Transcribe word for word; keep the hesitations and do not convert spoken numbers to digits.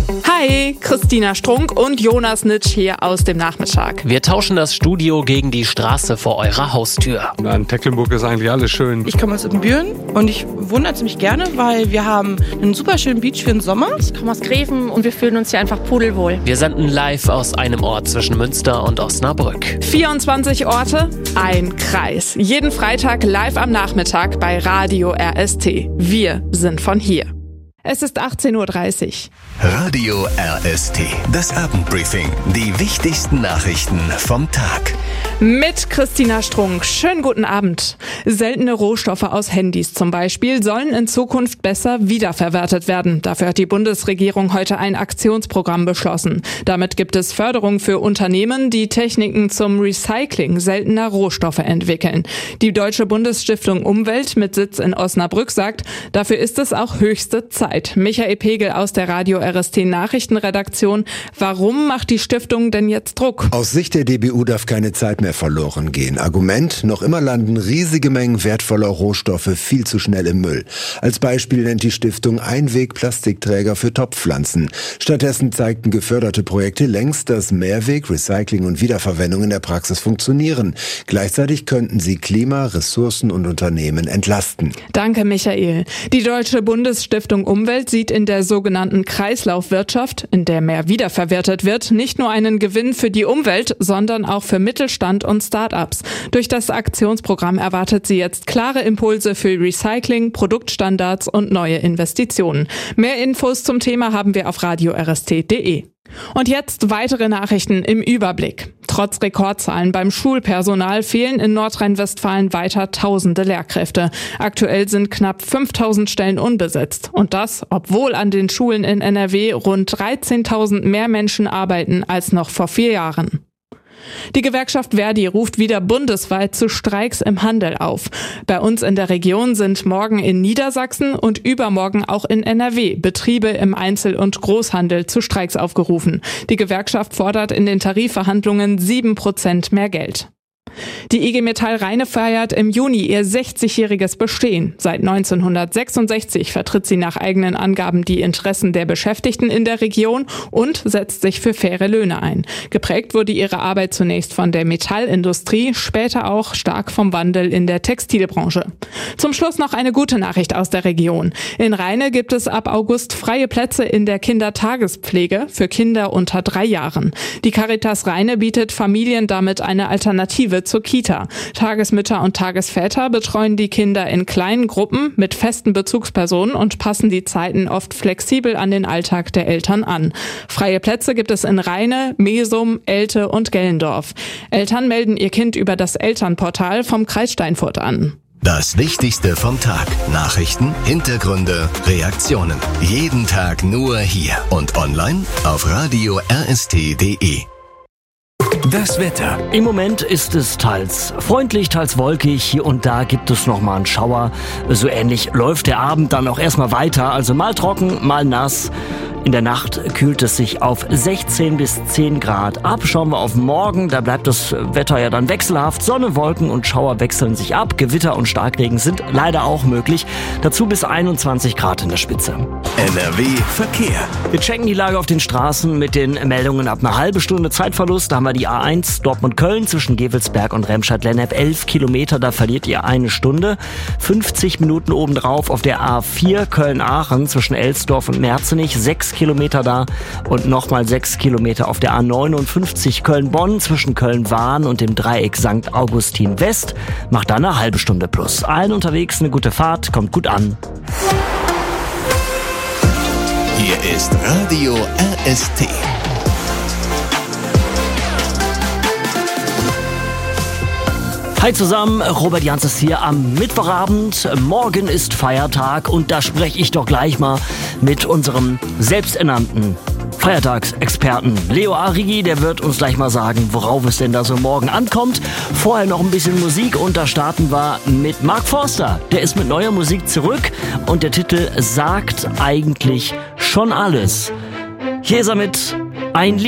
Hi, Christina Strunk und Jonas Nitsch hier aus dem Nachmittag. Wir tauschen das Studio gegen die Straße vor eurer Haustür. In Tecklenburg ist eigentlich alles schön. Ich komme aus Ibbenbüren und ich wohne ziemlich gerne, weil wir haben einen super schönen Beach für den Sommer. Ich komme aus Greven und wir fühlen uns hier einfach pudelwohl. Wir senden live aus einem Ort zwischen Münster und Osnabrück. vierundzwanzig Orte, ein Kreis. Jeden Freitag live am Nachmittag bei Radio R S T. Wir sind von hier. Es ist achtzehn Uhr dreißig. Radio R S T, das Abendbriefing. Die wichtigsten Nachrichten vom Tag. Mit Christina Strunk. Schönen guten Abend. Seltene Rohstoffe aus Handys zum Beispiel sollen in Zukunft besser wiederverwertet werden. Dafür hat die Bundesregierung heute ein Aktionsprogramm beschlossen. Damit gibt es Förderung für Unternehmen, die Techniken zum Recycling seltener Rohstoffe entwickeln. Die Deutsche Bundesstiftung Umwelt mit Sitz in Osnabrück sagt, dafür ist es auch höchste Zeit. Michael Pegel aus der Radio R S T Nachrichtenredaktion. Warum macht die Stiftung denn jetzt Druck? Aus Sicht der D B U darf keine Zeit mehr verloren gehen. Argument: Noch immer landen riesige Mengen wertvoller Rohstoffe viel zu schnell im Müll. Als Beispiel nennt die Stiftung Einweg-Plastikträger für Topfpflanzen. Stattdessen zeigten geförderte Projekte längst, dass Mehrweg, Recycling und Wiederverwendung in der Praxis funktionieren. Gleichzeitig könnten sie Klima, Ressourcen und Unternehmen entlasten. Danke, Michael. Die Deutsche Bundesstiftung Umwelt sieht in der sogenannten Kreislaufwirtschaft, in der mehr wiederverwertet wird, nicht nur einen Gewinn für die Umwelt, sondern auch für Mittelstand und Start-ups. Durch das Aktionsprogramm erwartet sie jetzt klare Impulse für Recycling, Produktstandards und neue Investitionen. Mehr Infos zum Thema haben wir auf radio r s t punkt d e. Und jetzt weitere Nachrichten im Überblick. Trotz Rekordzahlen beim Schulpersonal fehlen in Nordrhein-Westfalen weiter tausende Lehrkräfte. Aktuell sind knapp fünftausend Stellen unbesetzt. Und das, obwohl an den Schulen in N R W rund dreizehntausend mehr Menschen arbeiten als noch vor vier Jahren. Die Gewerkschaft Verdi ruft wieder bundesweit zu Streiks im Handel auf. Bei uns in der Region sind morgen in Niedersachsen und übermorgen auch in N R W Betriebe im Einzel- und Großhandel zu Streiks aufgerufen. Die Gewerkschaft fordert in den Tarifverhandlungen sieben Prozent mehr Geld. Die I G Metall Rheine feiert im Juni ihr sechzigjähriges Bestehen. Seit neunzehnhundertsechsundsechzig vertritt sie nach eigenen Angaben die Interessen der Beschäftigten in der Region und setzt sich für faire Löhne ein. Geprägt wurde ihre Arbeit zunächst von der Metallindustrie, später auch stark vom Wandel in der Textilbranche. Zum Schluss noch eine gute Nachricht aus der Region. In Rheine gibt es ab August freie Plätze in der Kindertagespflege für Kinder unter drei Jahren. Die Caritas Rheine bietet Familien damit eine Alternative zur Kita. Tagesmütter und Tagesväter betreuen die Kinder in kleinen Gruppen mit festen Bezugspersonen und passen die Zeiten oft flexibel an den Alltag der Eltern an. Freie Plätze gibt es in Rheine, Mesum, Elte und Gellendorf. Eltern melden ihr Kind über das Elternportal vom Kreis Steinfurt an. Das Wichtigste vom Tag. Nachrichten, Hintergründe, Reaktionen. Jeden Tag nur hier und online auf radio r s t punkt d e. Das Wetter. Im Moment ist es teils freundlich, teils wolkig. Hier und da gibt es noch mal einen Schauer. So ähnlich läuft der Abend dann auch erstmal weiter. Also mal trocken, mal nass. In der Nacht kühlt es sich auf sechzehn bis zehn Grad ab. Schauen wir auf morgen, da bleibt das Wetter ja dann wechselhaft. Sonne, Wolken und Schauer wechseln sich ab. Gewitter und Starkregen sind leider auch möglich. Dazu bis einundzwanzig Grad in der Spitze. N R W Verkehr. Wir checken die Lage auf den Straßen mit den Meldungen ab einer halben Stunde Zeitverlust. Da haben wir die A eins Dortmund-Köln zwischen Gevelsberg und Remscheid-Lennep. elf Kilometer, da verliert ihr eine Stunde. fünfzig Minuten obendrauf auf der A vier Köln-Aachen zwischen Elsdorf und Merzenich. sechs Kilometer da und nochmal sechs Kilometer auf der A neunundfünfzig Köln-Bonn zwischen Köln-Wahn und dem Dreieck Sankt Augustin West. Macht dann eine halbe Stunde plus. Allen unterwegs eine gute Fahrt, kommt gut an. Hier ist Radio R S T. Hi zusammen, Robert Jans ist hier am Mittwochabend. Morgen ist Feiertag und da spreche ich doch gleich mal mit unserem selbsternannten Feiertagsexperten Leo Arrighi. Der wird uns gleich mal sagen, worauf es denn da so morgen ankommt. Vorher noch ein bisschen Musik und da starten wir mit Mark Forster. Der ist mit neuer Musik zurück und der Titel sagt eigentlich schon alles. Hier ist er mit Ein Lied.